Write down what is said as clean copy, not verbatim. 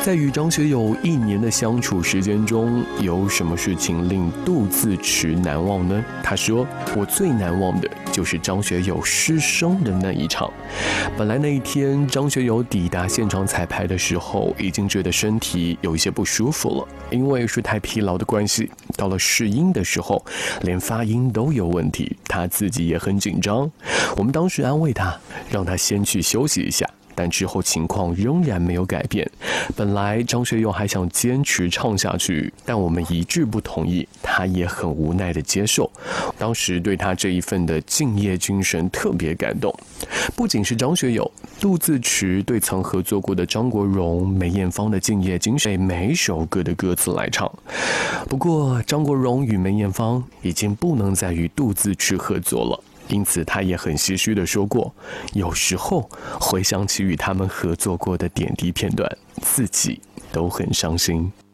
在与张学友1年的相处时间中，有什么事情令杜自持难忘呢？他说：“我最难忘的就是张学友失声的那一场。本来那一天张学友抵达现场彩排的时候，已经觉得身体有一些不舒服了，因为是太疲劳的关系。到了试音的时候，连发音都有问题，他自己也很紧张。我们当时安慰他，让他先去休息一下。”但之后情况仍然没有改变。本来张学友还想坚持唱下去，但我们一致不同意，他也很无奈地接受。当时对他这一份的敬业精神特别感动。不仅是张学友，杜自持对曾合作过的张国荣、梅艳芳的敬业精神，每首歌的歌词来唱。不过张国荣与梅艳芳已经不能再与杜自持合作了。因此他也很唏嘘地说过，有时候回想起与他们合作过的点滴片段，自己都很伤心。